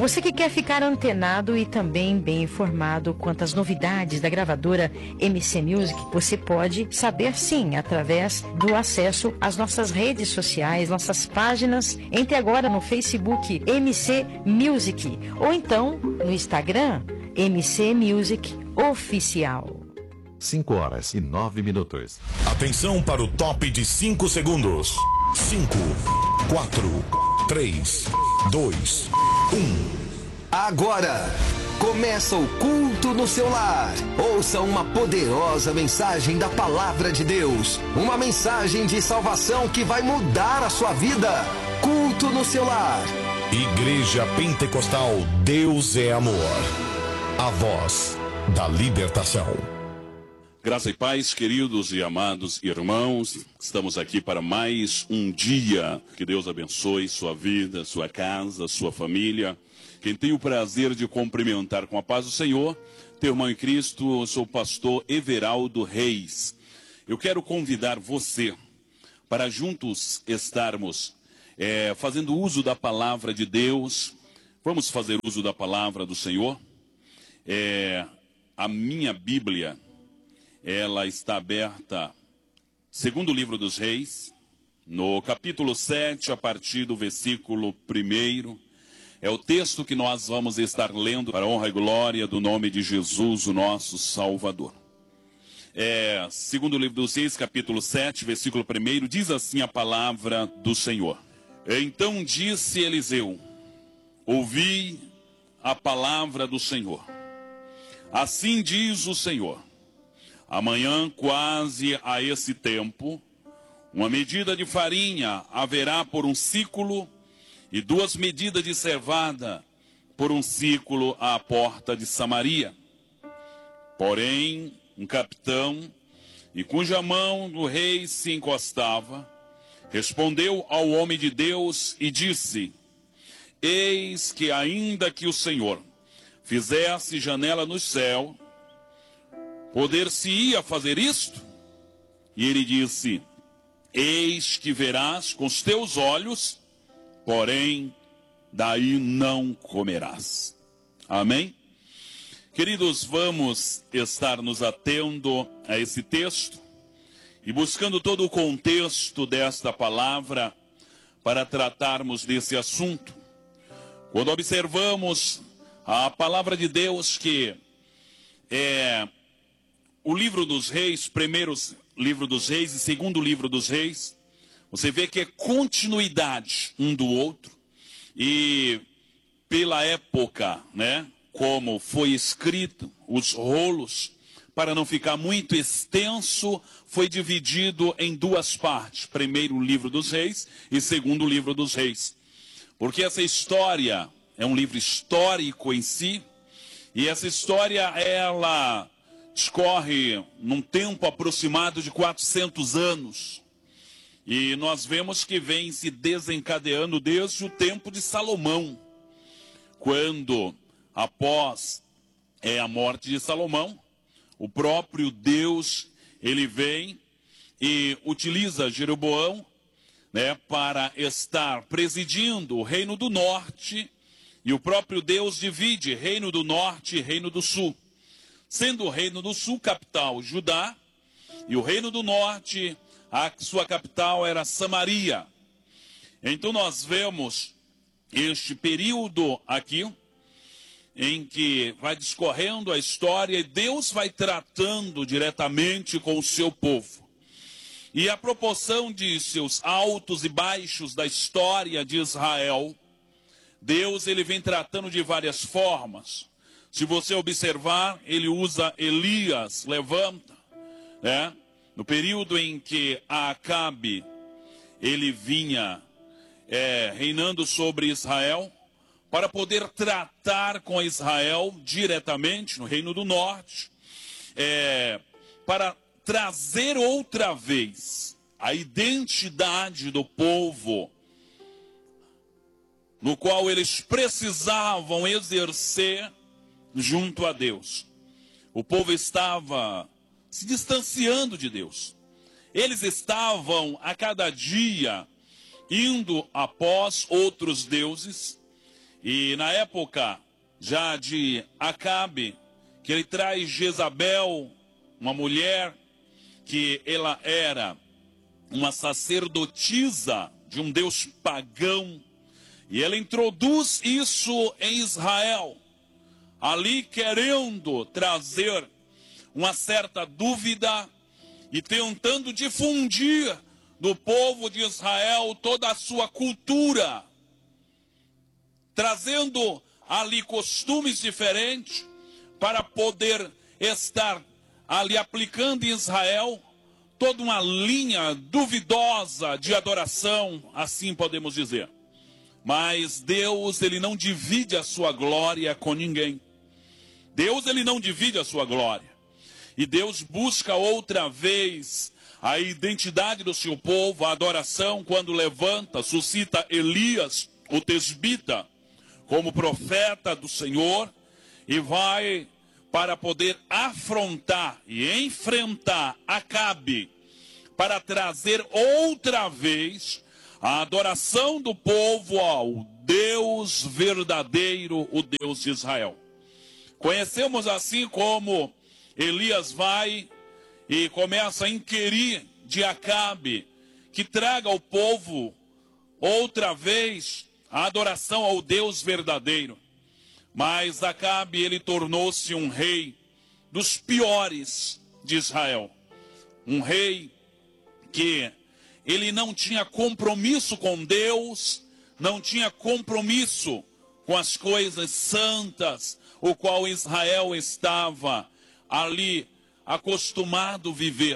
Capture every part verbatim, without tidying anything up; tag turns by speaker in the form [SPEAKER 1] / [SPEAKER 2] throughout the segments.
[SPEAKER 1] Você que quer ficar antenado e também bem informado quanto às novidades da gravadora M C Music, você pode saber sim através do acesso às nossas redes sociais, nossas páginas. Entre agora no Facebook M C Music ou então no Instagram M C Music Oficial.
[SPEAKER 2] cinco horas e nove minutos.
[SPEAKER 3] Atenção para o top de cinco segundos. cinco, quatro, três, dois, um.
[SPEAKER 4] Agora começa o culto no seu lar. Ouça uma poderosa mensagem da palavra de Deus. Uma mensagem de salvação que vai mudar a sua vida. Culto no seu lar.
[SPEAKER 3] Igreja Pentecostal Deus é Amor. A voz da libertação.
[SPEAKER 5] Graça e paz, queridos e amados irmãos. Estamos aqui para mais um dia. Que Deus abençoe sua vida, sua casa, sua família. Quem tem o prazer de cumprimentar com a paz do Senhor, teu irmão em Cristo, eu sou o pastor Everaldo Reis. Eu quero convidar você para juntos estarmos é, fazendo uso da palavra de Deus. Vamos fazer uso da palavra do Senhor? É, a minha Bíblia, ela está aberta, segundo o livro dos Reis, no capítulo sete, a partir do versículo primeiro. É o texto que nós vamos estar lendo para a honra e glória do nome de Jesus, o nosso Salvador. É, segundo o livro dos Reis, capítulo sete, versículo primeiro, diz assim a palavra do Senhor. Então disse Eliseu, ouvi a palavra do Senhor. Assim diz o Senhor, amanhã quase a esse tempo, uma medida de farinha haverá por um ciclo e duas medidas de cevada por um ciclo à porta de Samaria. Porém, um capitão, e cuja mão do rei se encostava, respondeu ao homem de Deus e disse, eis que ainda que o Senhor fizesse janela no céu, poder-se-ia fazer isto? E ele disse, eis que verás com os teus olhos, porém, daí não comerás. Amém? Queridos, vamos estar nos atendo a esse texto e buscando todo o contexto desta palavra para tratarmos desse assunto. Quando observamos a palavra de Deus que é o livro dos reis, primeiro livro dos reis e segundo livro dos reis, você vê que é continuidade um do outro e pela época, né, como foi escrito, os rolos, para não ficar muito extenso, foi dividido em duas partes. Primeiro o livro dos reis e segundo o livro dos reis. Porque essa história é um livro histórico em si e essa história ela discorre num tempo aproximado de quatrocentos anos. E nós vemos que vem se desencadeando desde o tempo de Salomão, quando, após é, a morte de Salomão, o próprio Deus, ele vem e utiliza Jeroboão, né, para estar presidindo o reino do norte, e o próprio Deus divide reino do norte e reino do sul. Sendo o reino do sul capital Judá, e o reino do norte a sua capital era Samaria. Então nós vemos este período aqui, em que vai discorrendo a história e Deus vai tratando diretamente com o seu povo. E a proporção de seus altos e baixos da história de Israel, Deus ele vem tratando de várias formas. Se você observar, ele usa Elias, levanta, né? No período em que Acabe, ele vinha é, reinando sobre Israel, para poder tratar com Israel diretamente no Reino do Norte, é, para trazer outra vez a identidade do povo, no qual eles precisavam exercer junto a Deus. O povo estava se distanciando de Deus. Eles estavam a cada dia indo após outros deuses E na época já de Acabe, que ele traz Jezabel, uma mulher que ela era uma sacerdotisa de um deus pagão, e ela introduz isso em Israel, ali querendo trazer uma certa dúvida e tentando difundir no povo de Israel toda a sua cultura, trazendo ali costumes diferentes para poder estar ali aplicando em Israel toda uma linha duvidosa de adoração, assim podemos dizer. Mas Deus, ele não divide a sua glória com ninguém. Deus, ele não divide a sua glória. E Deus busca outra vez a identidade do seu povo, a adoração, quando levanta, suscita Elias, o tesbita, como profeta do Senhor, e vai para poder afrontar e enfrentar Acabe, para trazer outra vez a adoração do povo ao Deus verdadeiro, o Deus de Israel. Conhecemos assim como Elias vai e começa a inquirir de Acabe que traga ao povo outra vez a adoração ao Deus verdadeiro. Mas Acabe, ele tornou-se um rei dos piores de Israel. Um rei que ele não tinha compromisso com Deus, não tinha compromisso com as coisas santas, o qual Israel estava ali acostumado a viver.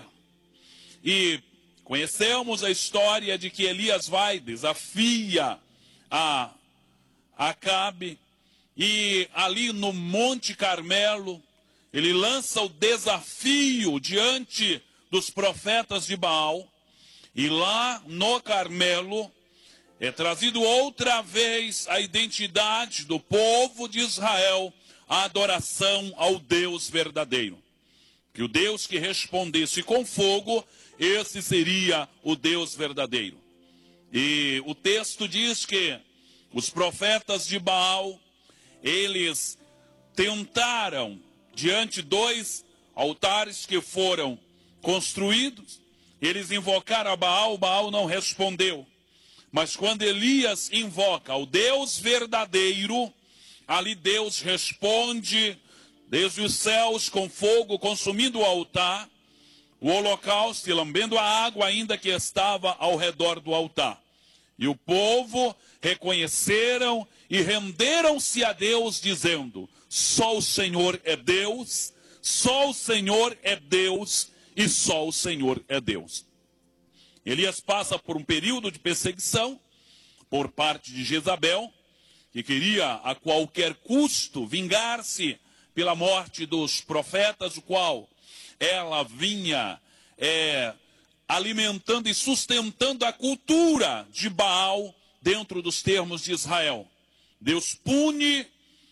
[SPEAKER 5] E conhecemos a história de que Elias vai, desafia a Acabe, e ali no Monte Carmelo, ele lança o desafio diante dos profetas de Baal, e lá no Carmelo é trazido outra vez a identidade do povo de Israel, a adoração ao Deus verdadeiro. Que o Deus que respondesse com fogo, esse seria o Deus verdadeiro. E o texto diz que os profetas de Baal, eles tentaram, diante de dois altares que foram construídos, eles invocaram a Baal, Baal não respondeu. Mas quando Elias invoca o Deus verdadeiro, ali Deus responde desde os céus com fogo, consumindo o altar, o holocausto e lambendo a água ainda que estava ao redor do altar. E o povo reconheceram e renderam-se a Deus, dizendo: só o Senhor é Deus, só o Senhor é Deus e só o Senhor é Deus. Elias passa por um período de perseguição por parte de Jezabel, que queria a qualquer custo vingar-se pela morte dos profetas, o qual ela vinha é, alimentando e sustentando a cultura de Baal dentro dos termos de Israel. Deus pune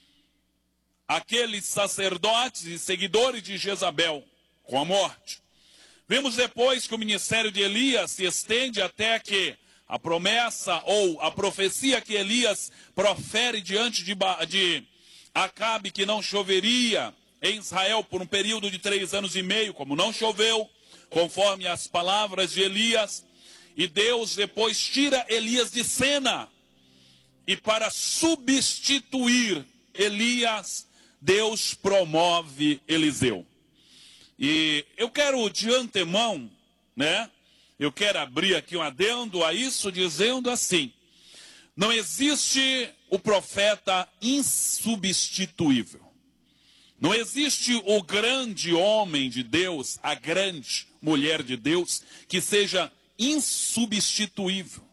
[SPEAKER 5] aqueles sacerdotes e seguidores de Jezabel com a morte. Vemos depois que o ministério de Elias se estende até que a promessa ou a profecia que Elias profere diante de, de Acabe, que não choveria em Israel por um período de três anos e meio, como não choveu, conforme as palavras de Elias, e Deus depois tira Elias de cena, e para substituir Elias, Deus promove Eliseu. E eu quero de antemão, né, eu quero abrir aqui um adendo a isso, dizendo assim: não existe o profeta insubstituível. Não existe o grande homem de Deus, a grande mulher de Deus, que seja insubstituível.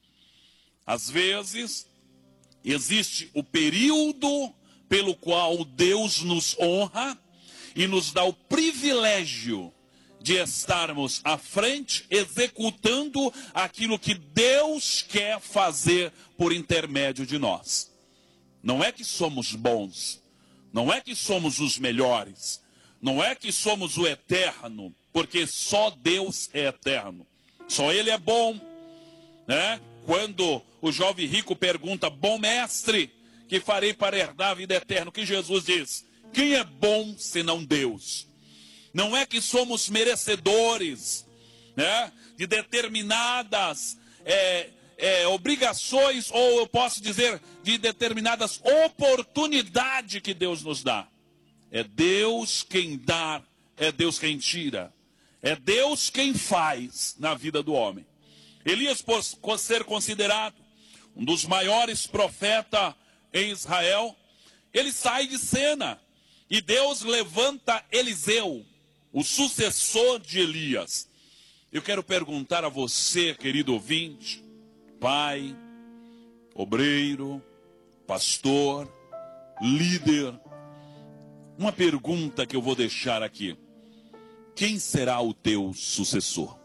[SPEAKER 5] Às vezes, existe o período pelo qual Deus nos honra e nos dá o privilégio de estarmos à frente, executando aquilo que Deus quer fazer por intermédio de nós. Não é que somos bons, não é que somos os melhores, não é que somos o eterno, porque só Deus é eterno, só Ele é bom, né? Quando o jovem rico pergunta: bom mestre, que farei para herdar a vida eterna. O que Jesus diz? Quem é bom senão Deus? Não é que somos merecedores, né, de determinadas é, é, obrigações, ou eu posso dizer, de determinadas oportunidades que Deus nos dá. É Deus quem dá, é Deus quem tira. É Deus quem faz na vida do homem. Elias, por ser considerado um dos maiores profetas em Israel, ele sai de cena. E Deus levanta Eliseu, o sucessor de Elias. Eu quero perguntar a você, querido ouvinte, pai, obreiro, pastor, líder, uma pergunta que eu vou deixar aqui. Quem será o teu sucessor?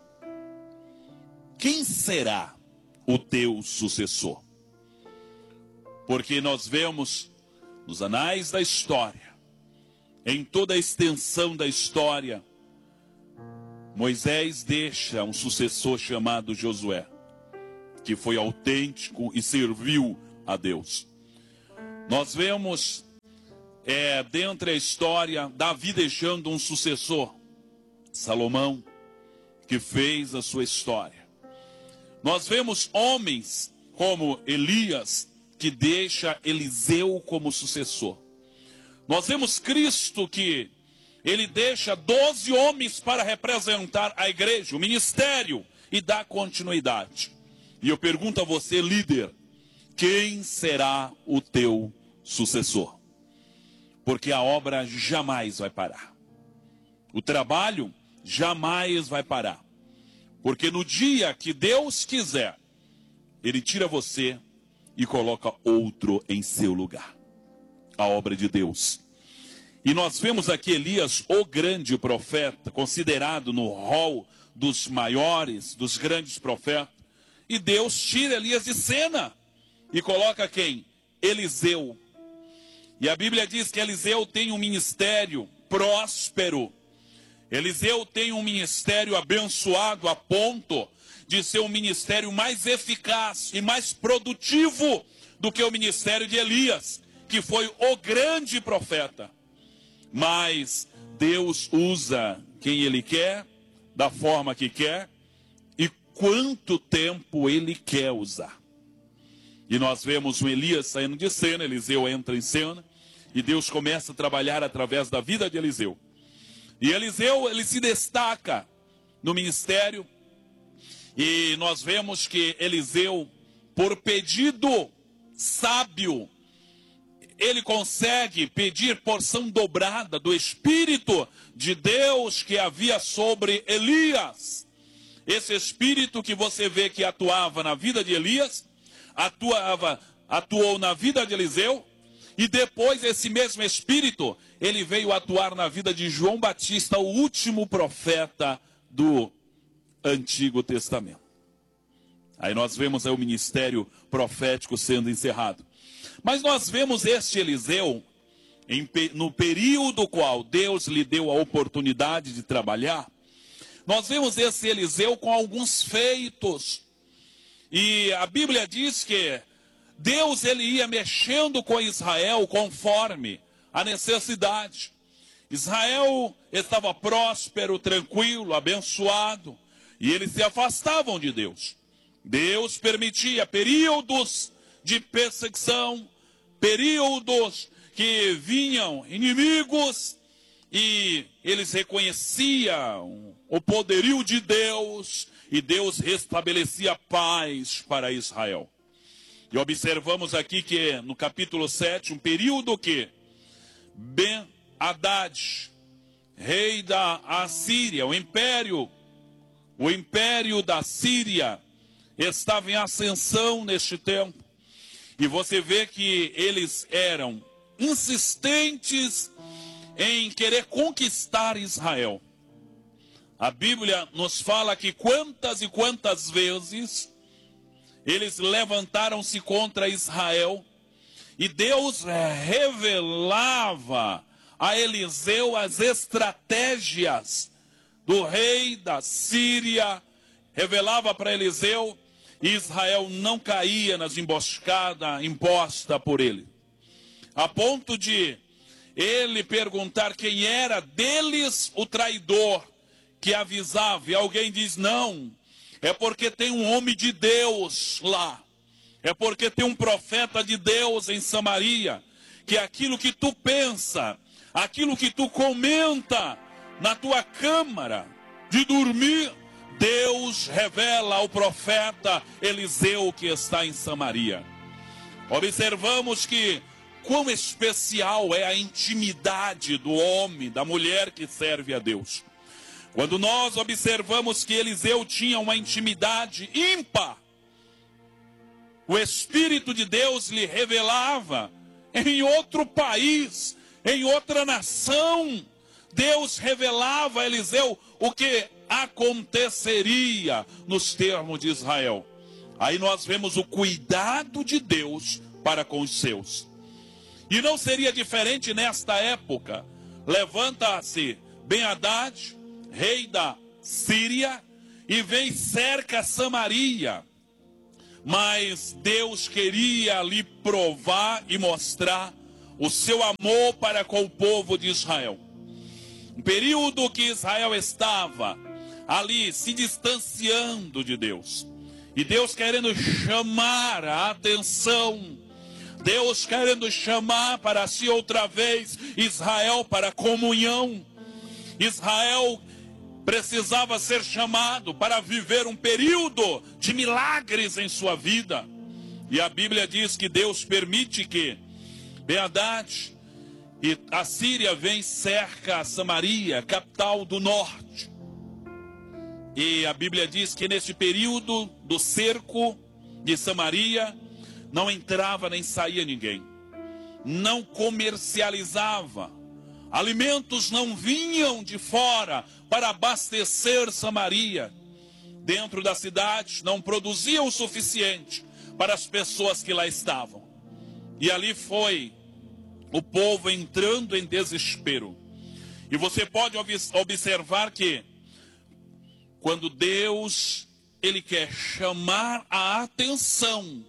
[SPEAKER 5] Quem será o teu sucessor? Porque nós vemos nos anais da história, em toda a extensão da história, Moisés deixa um sucessor chamado Josué, que foi autêntico e serviu a Deus. Nós vemos, é, dentro da história, Davi deixando um sucessor, Salomão, que fez a sua história. Nós vemos homens como Elias, que deixa Eliseu como sucessor. Nós vemos Cristo, que ele deixa doze homens para representar a igreja, o ministério, e dar continuidade. E eu pergunto a você, líder, quem será o teu sucessor? Porque a obra jamais vai parar. O trabalho jamais vai parar. Porque no dia que Deus quiser, Ele tira você e coloca outro em seu lugar. A obra de Deus. E nós vemos aqui Elias, o grande profeta, considerado no rol dos maiores, dos grandes profetas. E Deus tira Elias de cena e coloca quem? Eliseu. E a Bíblia diz que Eliseu tem um ministério próspero. Eliseu tem um ministério abençoado a ponto de ser um ministério mais eficaz e mais produtivo do que o ministério de Elias, que foi o grande profeta. Mas Deus usa quem Ele quer, da forma que quer, e quanto tempo Ele quer usar. E nós vemos o Elias saindo de cena, Eliseu entra em cena, e Deus começa a trabalhar através da vida de Eliseu. E Eliseu, ele se destaca no ministério, e nós vemos que Eliseu, por pedido sábio, ele consegue pedir porção dobrada do Espírito de Deus que havia sobre Elias. Esse Espírito que você vê que atuava na vida de Elias, atuava, atuou na vida de Eliseu, e depois esse mesmo Espírito, ele veio atuar na vida de João Batista, o último profeta do Antigo Testamento. Aí nós vemos aí o ministério profético sendo encerrado. Mas nós vemos este Eliseu, em, no período qual Deus lhe deu a oportunidade de trabalhar, nós vemos esse Eliseu com alguns feitos. E a Bíblia diz que Deus ele ia mexendo com Israel conforme a necessidade. Israel estava próspero, tranquilo, abençoado, e eles se afastavam de Deus. Deus permitia períodos de perseguição, períodos que vinham inimigos, e eles reconheciam o poderio de Deus, e Deus restabelecia paz para Israel. E observamos aqui que no capítulo sete, um período que Ben-Hadad, rei da Assíria, o império, o império da Síria, estava em ascensão neste tempo. E você vê que eles eram insistentes em querer conquistar Israel. A Bíblia nos fala que quantas e quantas vezes eles levantaram-se contra Israel, e Deus revelava a Eliseu as estratégias do rei da Síria, revelava para Eliseu, e Israel não caía nas emboscadas impostas por ele. a ponto de ele perguntar quem era deles o traidor que avisava. E alguém diz: não, é porque tem um homem de Deus lá. É porque tem um profeta de Deus em Samaria, que aquilo que tu pensa, aquilo que tu comenta na tua câmara de dormir, Deus revela ao profeta Eliseu que está em Samaria. Observamos que quão especial é a intimidade do homem, da mulher que serve a Deus. Quando nós observamos que Eliseu tinha uma intimidade ímpar, o Espírito de Deus lhe revelava em outro país, em outra nação. Deus revelava a Eliseu o que aconteceria nos termos de Israel. Aí nós vemos o cuidado de Deus para com os seus. E não seria diferente nesta época. Levanta-se Ben-Hadad, rei da Síria, e vem e cerca Samaria. Mas Deus queria lhe provar e mostrar o seu amor para com o povo de Israel. Um período que Israel estava ali se distanciando de Deus. E Deus querendo chamar a atenção. Deus querendo chamar para si outra vez Israel para a comunhão. Israel precisava ser chamado para viver um período de milagres em sua vida. E a Bíblia diz que Deus permite que Ben-Hadad e a Síria vem cerca a Samaria, capital do norte. E a Bíblia diz que nesse período do cerco de Samaria, não entrava nem saía ninguém. Não comercializava. Alimentos não vinham de fora para abastecer Samaria. Dentro da cidade não produzia o suficiente para as pessoas que lá estavam. E ali foi o povo entrando em desespero. E você pode observar que quando Deus ele quer chamar a atenção,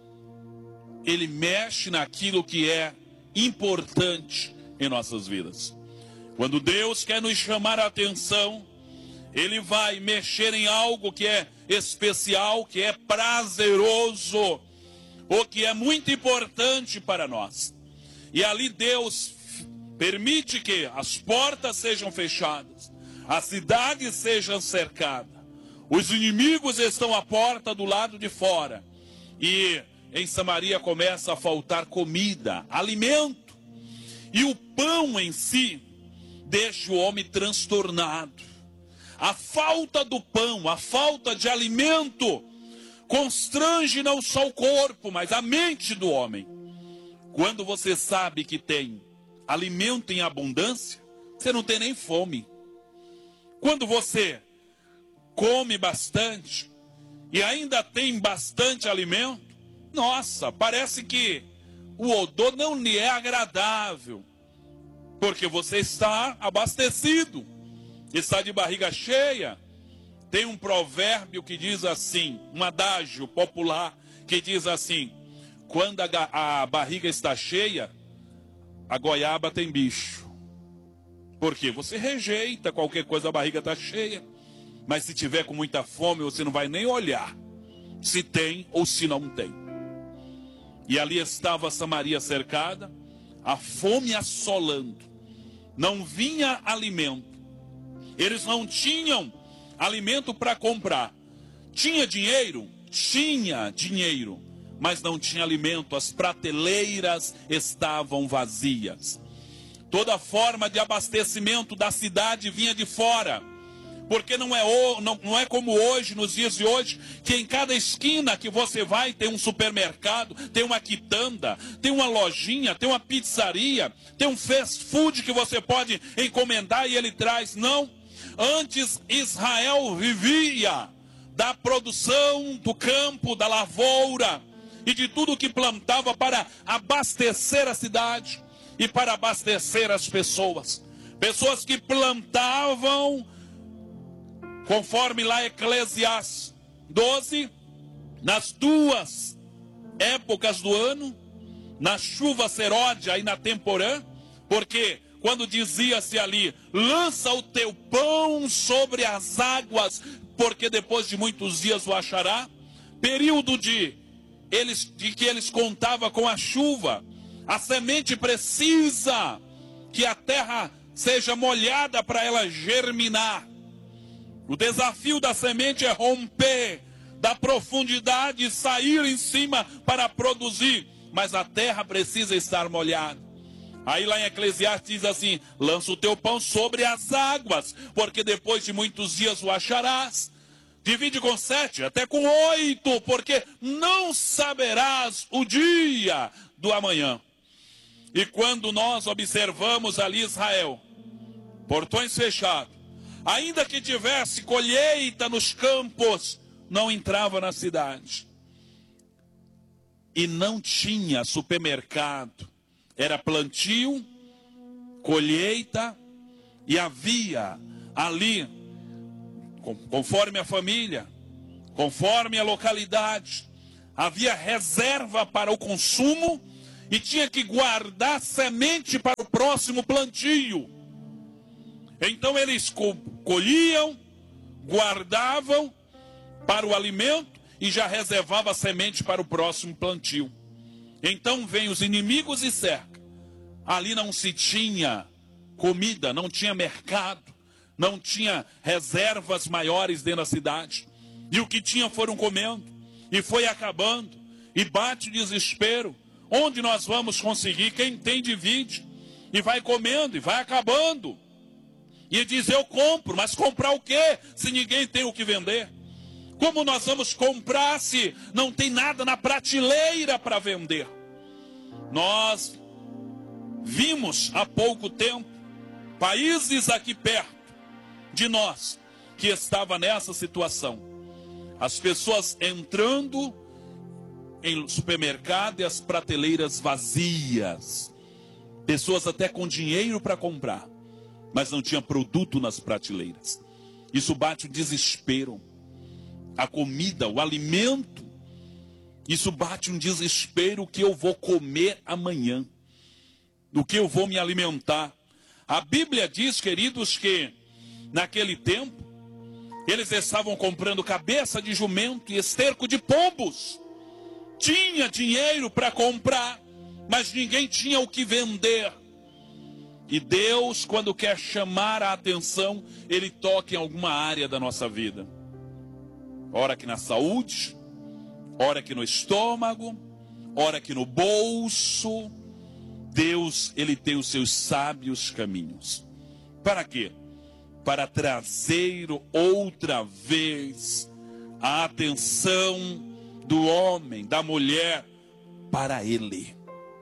[SPEAKER 5] ele mexe naquilo que é importante em nossas vidas. Quando Deus quer nos chamar a atenção, ele vai mexer em algo que é especial, que é prazeroso, ou que é muito importante para nós. E ali Deus permite que as portas sejam fechadas, a cidade seja cercada, os inimigos estão à porta do lado de fora, e em Samaria começa a faltar comida, alimento, e o pão em si deixa o homem transtornado. A falta do pão, a falta de alimento, constrange não só o corpo, mas a mente do homem. Quando você sabe que tem alimento em abundância, você não tem nem fome. Quando você come bastante e ainda tem bastante alimento, nossa, parece que o odor não lhe é agradável, porque você está abastecido, está de barriga cheia. Tem um provérbio que diz assim, um adágio popular que diz assim: quando a, a barriga está cheia, a goiaba tem bicho. Porque você rejeita qualquer coisa, a barriga está cheia. Mas se tiver com muita fome, você não vai nem olhar se tem ou se não tem. E ali estava Samaria cercada, a fome assolando. Não vinha alimento. Eles não tinham alimento para comprar. Tinha dinheiro? Tinha dinheiro. Mas não tinha alimento. As prateleiras estavam vazias. Toda forma de abastecimento da cidade vinha de fora. Porque não é, não, não é como hoje, nos dias de hoje, que em cada esquina que você vai tem um supermercado, tem uma quitanda, tem uma lojinha, tem uma pizzaria, tem um fast food que você pode encomendar e ele traz. Não. Antes Israel vivia da produção do campo, da lavoura e de tudo que plantava para abastecer a cidade e para abastecer as pessoas. Pessoas que plantavam, conforme lá Eclesiastes doze, nas duas épocas do ano, na chuva seródia e na temporã, porque quando dizia-se ali, lança o teu pão sobre as águas, porque depois de muitos dias o achará, período de, eles, de que eles contavam com a chuva, a semente precisa que a terra seja molhada para ela germinar. O desafio da semente é romper da profundidade e sair em cima para produzir, mas a terra precisa estar molhada. Aí lá em Eclesiastes diz assim, lança o teu pão sobre as águas, porque depois de muitos dias o acharás. Divide com sete, até com oito, porque não saberás o dia do amanhã. E quando nós observamos ali Israel, portões fechados, ainda que tivesse colheita nos campos, não entrava na cidade. E não tinha supermercado. Era plantio, colheita, e havia ali, conforme a família, conforme a localidade, havia reserva para o consumo e tinha que guardar semente para o próximo plantio. Então eles colhiam, guardavam para o alimento e já reservava semente para o próximo plantio. Então vem os inimigos e cercam. Ali não se tinha comida, não tinha mercado, não tinha reservas maiores dentro da cidade. E o que tinha foram comendo, e foi acabando, e bate o desespero. Onde nós vamos conseguir? Quem tem divide, e vai comendo, e vai acabando. E diz, eu compro, mas comprar o quê? Se ninguém tem o que vender. Como nós vamos comprar se não tem nada na prateleira para vender? Nós vimos há pouco tempo países aqui perto de nós que estavam nessa situação. As pessoas entrando em supermercado e as prateleiras vazias. Pessoas até com dinheiro para comprar, mas não tinha produto nas prateleiras. Isso bate o desespero. A comida, o alimento, isso bate um desespero, o que eu vou comer amanhã, do que eu vou me alimentar. A Bíblia diz, queridos, que naquele tempo, eles estavam comprando cabeça de jumento e esterco de pombos. Tinha dinheiro para comprar, mas ninguém tinha o que vender. E Deus, quando quer chamar a atenção, Ele toca em alguma área da nossa vida. Ora aqui na saúde, ora aqui no estômago, ora aqui no bolso. Deus, Ele tem os seus sábios caminhos. Para quê? Para trazer outra vez a atenção do homem, da mulher, para Ele.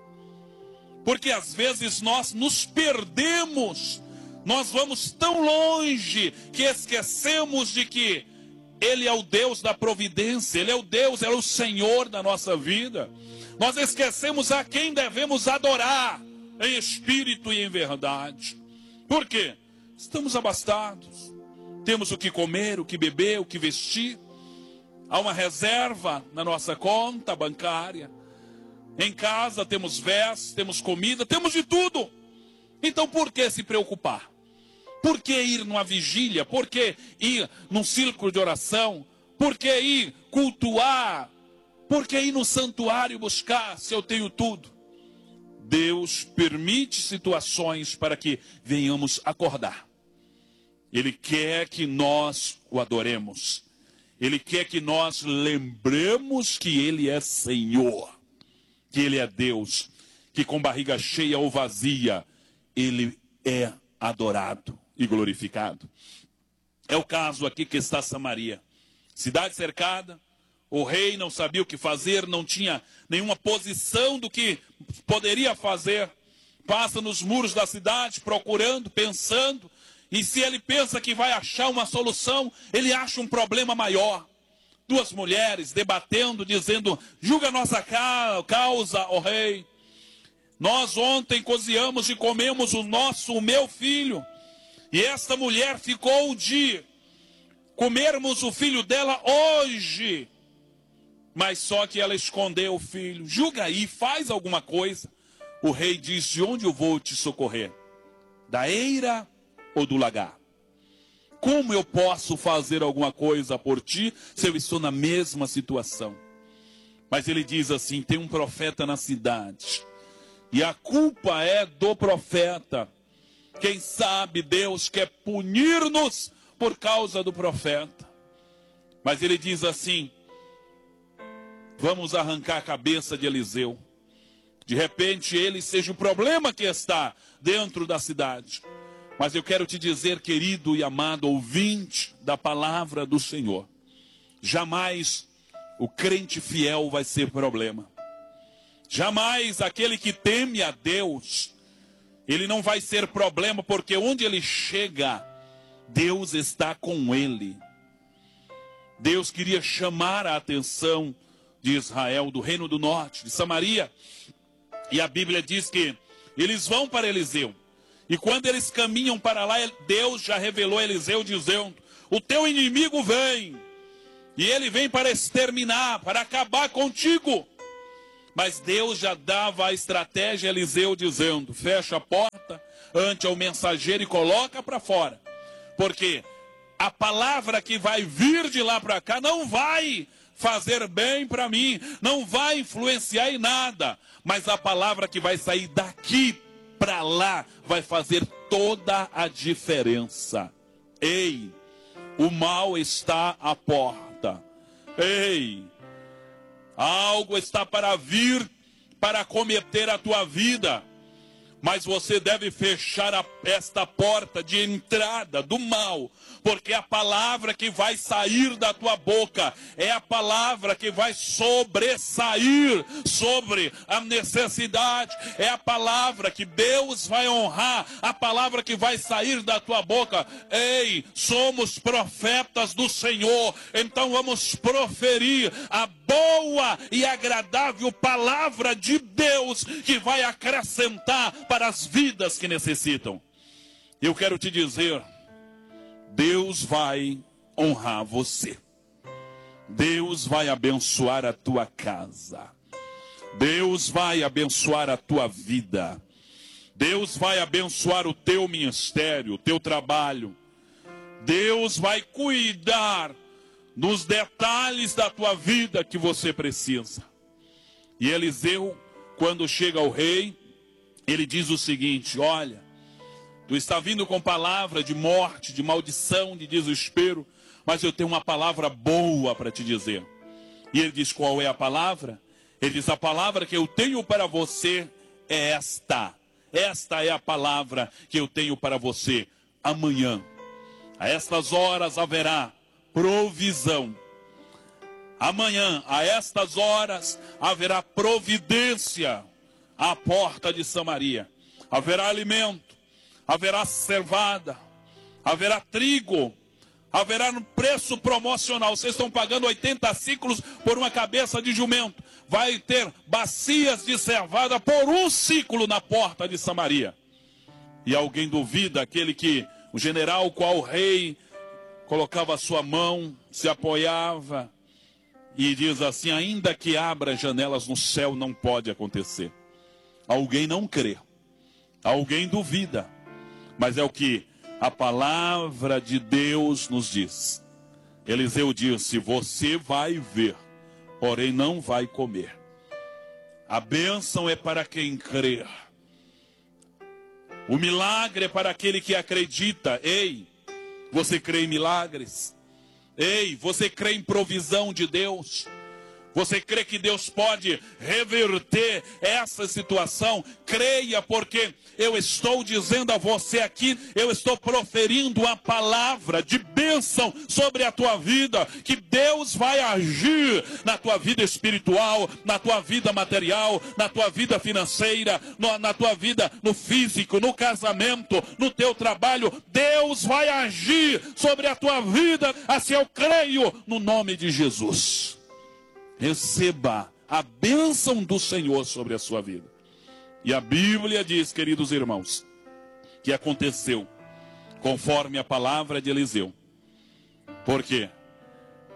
[SPEAKER 5] Porque às vezes nós nos perdemos, nós vamos tão longe que esquecemos de que Ele é o Deus da providência, Ele é o Deus, Ele é o Senhor da nossa vida. Nós esquecemos a quem devemos adorar em espírito e em verdade. Por quê? Estamos abastados, temos o que comer, o que beber, o que vestir. Há uma reserva na nossa conta bancária. Em casa temos vestes, temos comida, temos de tudo. Então por que se preocupar? Por que ir numa vigília? Por que ir num círculo de oração? Por que ir cultuar? Por que ir no santuário buscar se eu tenho tudo? Deus permite situações para que venhamos acordar. Ele quer que nós o adoremos. Ele quer que nós lembremos que Ele é Senhor. Que Ele é Deus. Que com barriga cheia ou vazia, Ele é adorado e glorificado. É o caso aqui que está Samaria. Cidade cercada. O rei não sabia o que fazer, não tinha nenhuma posição do que poderia fazer. Passa nos muros da cidade procurando, pensando. E se ele pensa que vai achar uma solução, ele acha um problema maior. Duas mulheres debatendo, dizendo, julga a nossa causa, ó rei. Nós ontem cozinhamos e comemos o nosso, o meu filho. E esta mulher ficou de comermos o filho dela hoje. Mas só que ela escondeu o filho. Julga aí, faz alguma coisa. O rei disse: de onde eu vou te socorrer? Da eira ou do lagar? Como eu posso fazer alguma coisa por ti se eu estou na mesma situação? Mas ele diz assim: tem um profeta na cidade, e a culpa é do profeta. Quem sabe Deus quer punir-nos por causa do profeta. Mas ele diz assim: vamos arrancar a cabeça de Eliseu. De repente ele seja o problema que está dentro da cidade. Mas eu quero te dizer, querido e amado ouvinte da palavra do Senhor, jamais o crente fiel vai ser problema. Jamais aquele que teme a Deus, ele não vai ser problema, porque onde ele chega, Deus está com ele. Deus queria chamar a atenção de Israel, do reino do norte, de Samaria. E a Bíblia diz que eles vão para Eliseu. E quando eles caminham para lá, Deus já revelou a Eliseu dizendo: o teu inimigo vem, e ele vem para exterminar, para acabar contigo. Mas Deus já dava a estratégia a Eliseu dizendo: fecha a porta ante ao mensageiro e coloca para fora. Porque a palavra que vai vir de lá para cá não vai fazer bem para mim, não vai influenciar em nada. Mas a palavra que vai sair daqui para lá vai fazer toda a diferença. Ei, o mal está à porta. Ei, algo está para vir para cometer a tua vida. Mas você deve fechar a, esta porta de entrada do mal, porque a palavra que vai sair da tua boca é a palavra que vai sobressair sobre a necessidade. É a palavra que Deus vai honrar, a palavra que vai sair da tua boca. Ei, somos profetas do Senhor, então vamos proferir a boa e agradável palavra de Deus, que vai acrescentar para as vidas que necessitam. Eu quero te dizer, Deus vai honrar você. Deus vai abençoar a tua casa. Deus vai abençoar a tua vida. Deus vai abençoar o teu ministério, o teu trabalho. Deus vai cuidar nos detalhes da tua vida que você precisa. E Eliseu, quando chega ao rei, ele diz o seguinte: olha, tu está vindo com palavra de morte, de maldição, de desespero, mas eu tenho uma palavra boa para te dizer. E ele diz: qual é a palavra? Ele diz: a palavra que eu tenho para você é esta. Esta é a palavra que eu tenho para você. Amanhã, a estas horas, haverá provisão. Amanhã, a estas horas, haverá providência à porta de Samaria. Haverá alimento, haverá cevada, haverá trigo, haverá no preço promocional. Vocês estão pagando oitenta ciclos por uma cabeça de jumento. Vai ter bacias de cevada por um ciclo na porta de Samaria. E alguém duvida, aquele que o general qual o rei colocava a sua mão, se apoiava e diz assim: ainda que abra janelas no céu, não pode acontecer. Alguém não crê, alguém duvida, mas é o que a palavra de Deus nos diz. Eliseu disse: você vai ver, porém não vai comer. A bênção é para quem crer. O milagre é para aquele que acredita. Ei, você crê em milagres? Ei, você crê em provisão de Deus? Você crê que Deus pode reverter essa situação? Creia, porque eu estou dizendo a você aqui, eu estou proferindo a palavra de bênção sobre a tua vida, que Deus vai agir na tua vida espiritual, na tua vida material, na tua vida financeira, no, na tua vida no físico, no casamento, no teu trabalho. Deus vai agir sobre a tua vida, assim eu creio, no nome de Jesus. Receba a bênção do Senhor sobre a sua vida. E a Bíblia diz, queridos irmãos, que aconteceu conforme a palavra de Eliseu. Por quê?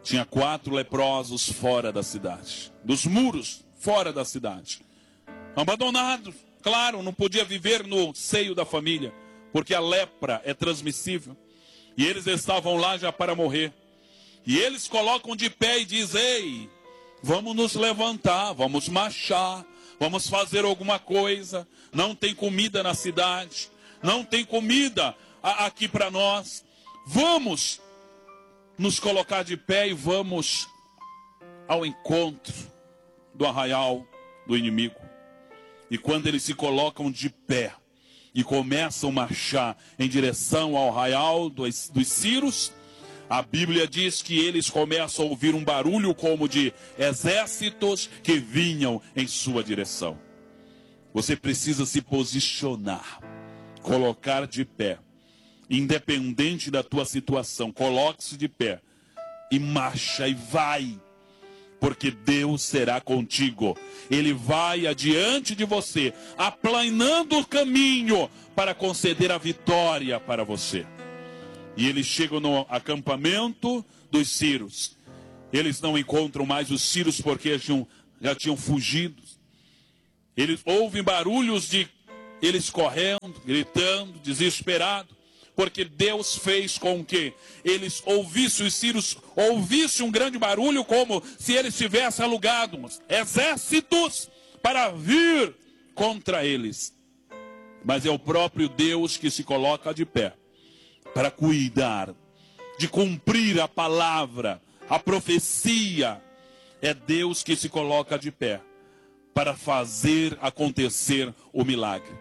[SPEAKER 5] tinha quatro leprosos fora da cidade, dos muros fora da cidade, abandonados. Claro, não podia viver no seio da família, porque a lepra é transmissível. E eles estavam lá já para morrer. E eles colocam de pé e dizem: ei, vamos nos levantar, vamos marchar, vamos fazer alguma coisa. Não tem comida na cidade, não tem comida aqui para nós. Vamos nos colocar de pé e vamos ao encontro do arraial do inimigo. E quando eles se colocam de pé e começam a marchar em direção ao arraial dos, dos Círios, a Bíblia diz que eles começam a ouvir um barulho como de exércitos que vinham em sua direção. Você precisa se posicionar, colocar de pé, independente da tua situação. Coloque-se de pé e marcha e vai, porque Deus será contigo. Ele vai adiante de você, aplanando o caminho para conceder a vitória para você. E eles chegam no acampamento dos Círios. Eles não encontram mais os Círios porque já tinham, já tinham fugido. Eles ouvem barulhos de eles correndo, gritando, desesperados, porque Deus fez com que eles ouvissem, os Círios ouvissem um grande barulho, como se eles tivessem alugado exércitos para vir contra eles. Mas é o próprio Deus que se coloca de pé para cuidar, de cumprir a palavra, a profecia. É Deus que se coloca de pé para fazer acontecer o milagre.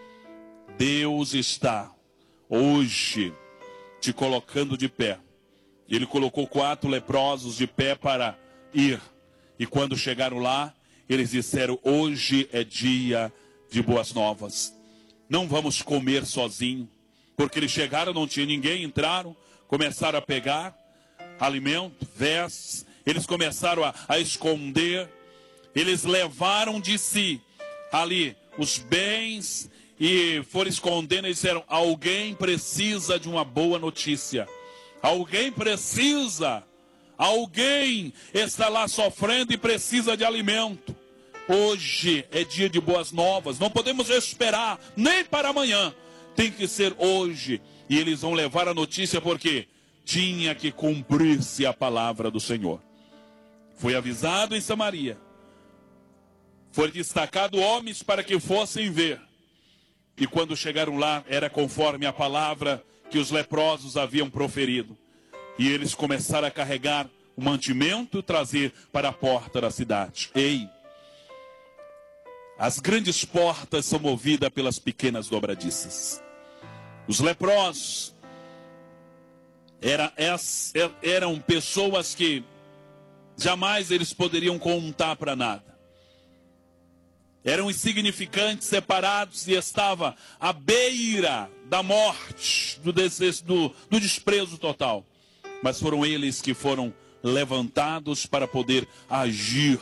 [SPEAKER 5] Deus está hoje te colocando de pé. Ele colocou quatro leprosos de pé para ir. E quando chegaram lá, eles disseram: hoje é dia de boas novas. Não vamos comer sozinho. Porque eles chegaram, não tinha ninguém, entraram, começaram a pegar alimento, vestes. Eles começaram a, a esconder. Eles levaram de si ali os bens e foram escondendo e disseram: alguém precisa de uma boa notícia. Alguém precisa. Alguém está lá sofrendo e precisa de alimento. Hoje é dia de boas novas. Não podemos esperar nem para amanhã. Tem que ser hoje. E eles vão levar a notícia porque tinha que cumprir-se a palavra do Senhor. Foi avisado em Samaria. Foi destacado homens para que fossem ver. E quando chegaram lá, era conforme a palavra que os leprosos haviam proferido. E eles começaram a carregar o mantimento e trazer para a porta da cidade. Ei! As grandes portas são movidas pelas pequenas dobradiças. Os leprosos era, eram pessoas que jamais eles poderiam contar para nada. Eram insignificantes, separados e estavam à beira da morte, do, desejo, do, do desprezo total. Mas foram eles que foram levantados para poder agir,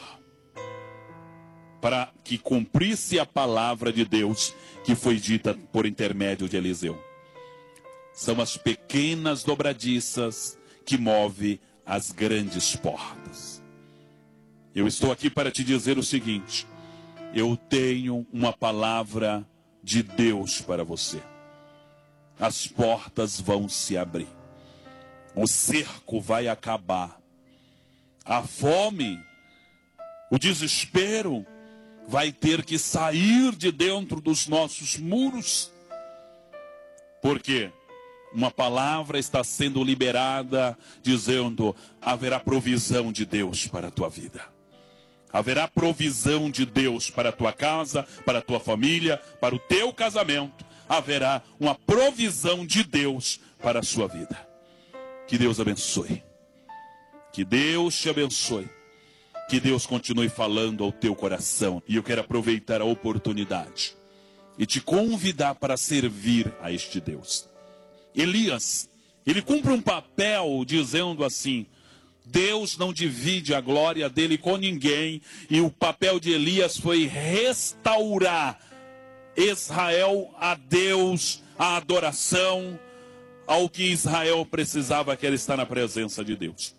[SPEAKER 5] para que cumprisse a palavra de Deus que foi dita por intermédio de Eliseu. São as pequenas dobradiças que movem as grandes portas. Eu estou aqui para te dizer o seguinte: eu tenho uma palavra de Deus para você. As portas vão se abrir. O cerco vai acabar. A fome, o desespero vai ter que sair de dentro dos nossos muros. Por quê? Uma palavra está sendo liberada dizendo: haverá provisão de Deus para a tua vida. Haverá provisão de Deus para a tua casa, para a tua família, para o teu casamento. Haverá uma provisão de Deus para a sua vida. Que Deus abençoe. Que Deus te abençoe. Que Deus continue falando ao teu coração. E eu quero aproveitar a oportunidade e te convidar para servir a este Deus. Elias, ele cumpre um papel dizendo assim: Deus não divide a glória dele com ninguém. E o papel de Elias foi restaurar Israel a Deus, a adoração, ao que Israel precisava, que era estar na presença de Deus.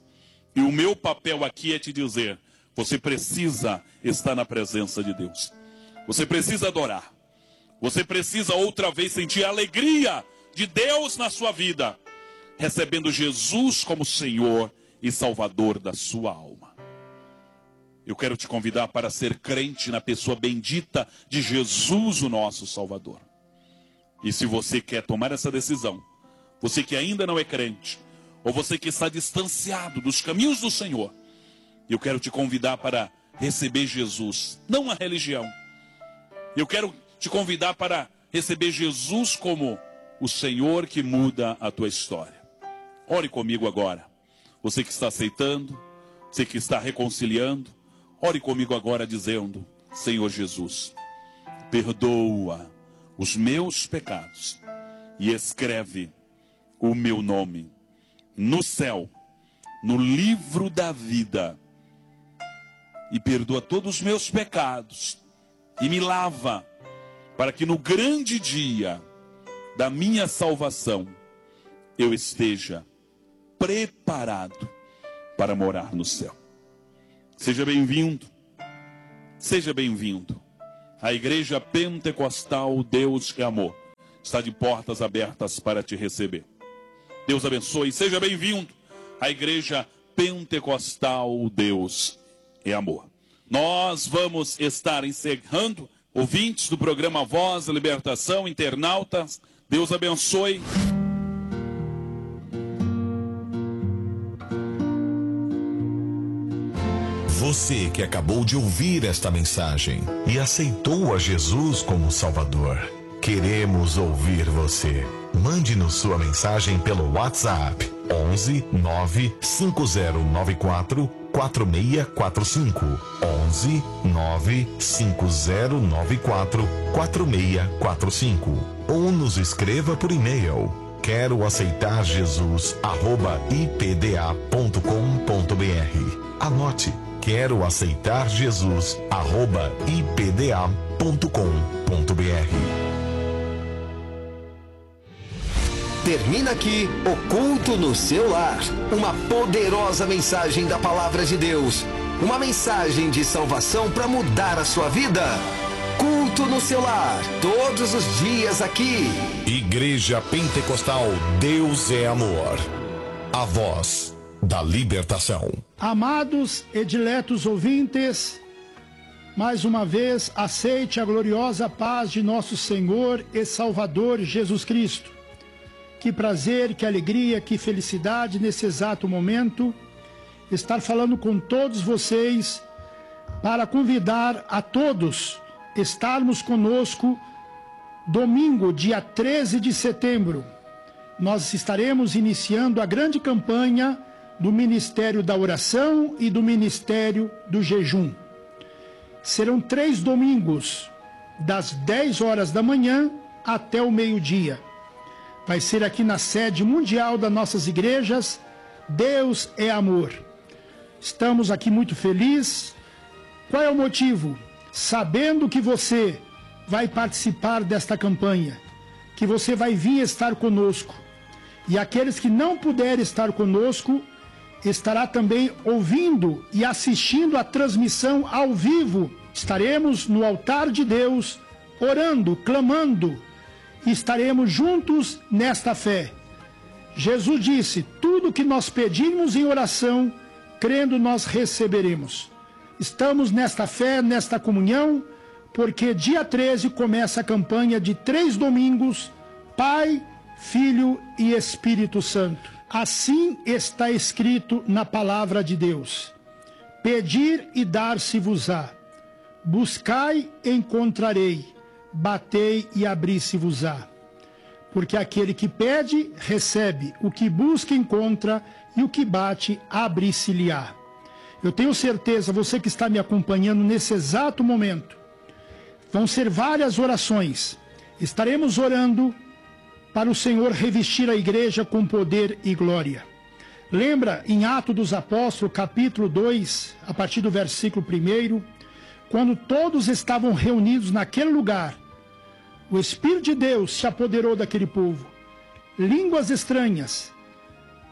[SPEAKER 5] E o meu papel aqui é te dizer, você precisa estar na presença de Deus. Você precisa adorar. Você precisa outra vez sentir a alegria de Deus na sua vida, recebendo Jesus como Senhor e Salvador da sua alma. Eu quero te convidar para ser crente na pessoa bendita de Jesus, o nosso Salvador. E se você quer tomar essa decisão, você que ainda não é crente, ou você que está distanciado dos caminhos do Senhor, eu quero te convidar para receber Jesus, não a religião. Eu quero te convidar para receber Jesus como o Senhor que muda a tua história. Ore comigo agora. Você que está aceitando, você que está reconciliando, ore comigo agora dizendo, Senhor Jesus, perdoa os meus pecados e escreve o meu nome no céu, no livro da vida, e perdoa todos os meus pecados e me lava, para que no grande dia da minha salvação eu esteja preparado para morar no céu. Seja bem-vindo, seja bem-vindo. A Igreja Pentecostal Deus é Amor está de portas abertas para te receber. Deus abençoe, seja bem-vindo. A Igreja Pentecostal Deus é Amor. Nós vamos estar encerrando, ouvintes do programa Voz da Libertação, internautas, Deus abençoe.
[SPEAKER 3] Você que acabou de ouvir esta mensagem e aceitou a Jesus como Salvador, queremos ouvir você. Mande-nos sua mensagem pelo WhatsApp onze nove cinco zero nove quatro quatro seis quatro cinco onze nove cinco zero nove quatro quatro seis quatro cinco ou nos escreva por e-mail quero aceitar Jesus arroba i p d a ponto com ponto b r. Anote, quero aceitar Jesus arroba i p d a ponto com ponto b r.
[SPEAKER 4] Termina aqui o Culto no Seu Lar. Uma poderosa mensagem da Palavra de Deus. Uma mensagem de salvação para mudar a sua vida. Culto no Seu Lar. Todos os dias aqui.
[SPEAKER 3] Igreja Pentecostal Deus é Amor. A voz da libertação.
[SPEAKER 6] Amados e diletos ouvintes, mais uma vez aceite a gloriosa paz de nosso Senhor e Salvador Jesus Cristo. Que prazer, que alegria, que felicidade nesse exato momento estar falando com todos vocês para convidar a todos estarmos conosco domingo, dia treze de setembro. Nós estaremos iniciando a grande campanha do Ministério da Oração e do Ministério do Jejum. Serão três domingos, das dez horas da manhã até o meio-dia. Vai ser aqui na sede mundial das nossas igrejas. Deus é Amor. Estamos aqui muito felizes. Qual é o motivo? Sabendo que você vai participar desta campanha, que você vai vir estar conosco. E aqueles que não puderem estar conosco, estará também ouvindo e assistindo a transmissão ao vivo. Estaremos no altar de Deus, orando, clamando, e estaremos juntos nesta fé. Jesus disse, tudo que nós pedimos em oração, crendo nós receberemos. Estamos nesta fé, nesta comunhão, porque dia treze começa a campanha de três domingos, Pai, Filho e Espírito Santo. Assim está escrito na palavra de Deus. Pedir e dar-se-vos-á. Buscai e encontrarei. Batei e abri-se-vos-á. Porque aquele que pede, recebe. O que busca, encontra. E o que bate, abre-se-lhe-á. Eu tenho certeza, você que está me acompanhando nesse exato momento, vão ser várias orações. Estaremos orando para o Senhor revestir a igreja com poder e glória. Lembra em Atos dos Apóstolos, capítulo dois, a partir do versículo primeiro, quando todos estavam reunidos naquele lugar, o Espírito de Deus se apoderou daquele povo. Línguas estranhas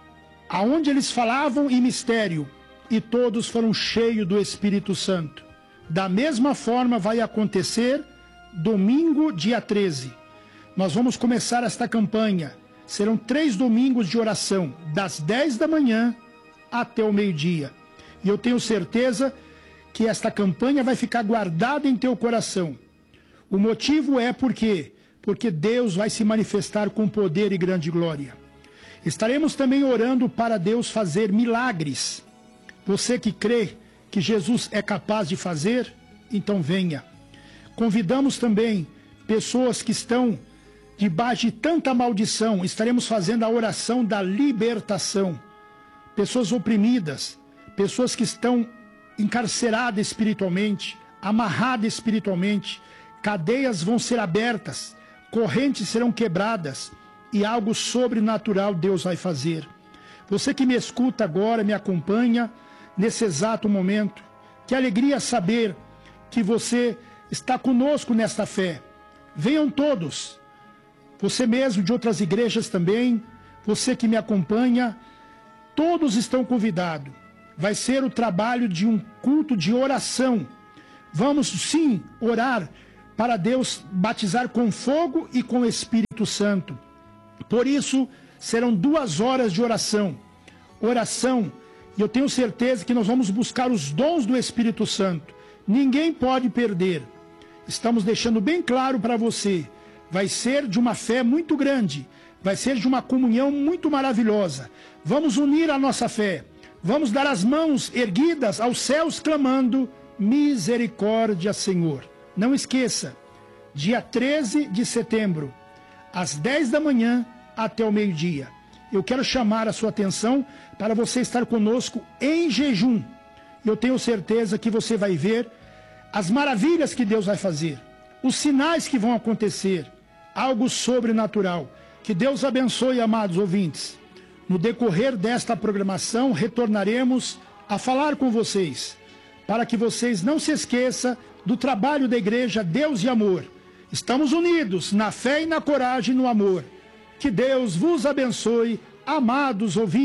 [SPEAKER 6] aonde eles falavam em mistério, e todos foram cheios do Espírito Santo. Da mesma forma vai acontecer domingo, dia treze. Nós vamos começar esta campanha. Serão três domingos de oração, das dez da manhã até o meio-dia. E eu tenho certeza que esta campanha vai ficar guardada em teu coração. O motivo é porque, porque Deus vai se manifestar com poder e grande glória. Estaremos também orando para Deus fazer milagres. Você que crê que Jesus é capaz de fazer, então venha. Convidamos também pessoas que estão debaixo de tanta maldição. Estaremos fazendo a oração da libertação. Pessoas oprimidas, pessoas que estão encarceradas espiritualmente, amarradas espiritualmente, cadeias vão ser abertas, correntes serão quebradas e algo sobrenatural Deus vai fazer. Você que me escuta agora, me acompanha nesse exato momento, que alegria saber que você está conosco nesta fé. Venham todos, você mesmo de outras igrejas também, você que me acompanha, todos estão convidados. Vai ser o trabalho de um culto de oração. Vamos sim orar para Deus batizar com fogo e com o Espírito Santo. Por isso, serão duas horas de oração. Oração, e eu tenho certeza que nós vamos buscar os dons do Espírito Santo. Ninguém pode perder. Estamos deixando bem claro para você. Vai ser de uma fé muito grande. Vai ser de uma comunhão muito maravilhosa. Vamos unir a nossa fé. Vamos dar as mãos erguidas aos céus clamando: misericórdia, Senhor. Não esqueça, dia treze de setembro, às dez da manhã até o meio-dia. Eu quero chamar a sua atenção para você estar conosco em jejum. Eu tenho certeza que você vai ver as maravilhas que Deus vai fazer, os sinais que vão acontecer, algo sobrenatural. Que Deus abençoe, amados ouvintes. No decorrer desta programação, retornaremos a falar com vocês, para que vocês não se esqueçam do trabalho da igreja Deus e Amor. Estamos unidos na fé e na coragem e no amor. Que Deus vos abençoe, amados ouvintes.